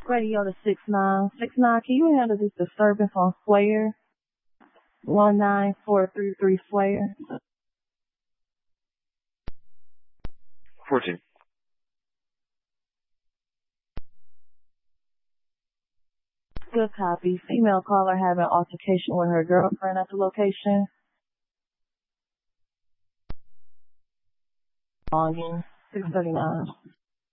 Radio to 6-9. 6-9, can you handle this disturbance on Square? 19433 Square. 14. Good copy. Female caller having altercation with her girlfriend at the location. Longing. 639.